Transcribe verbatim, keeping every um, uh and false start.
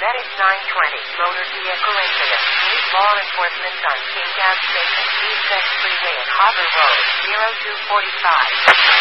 Medic nine twenty, motor vehicle incident. Meet law enforcement on King Ave Station, East End Freeway and Harbor Road, zero two four five.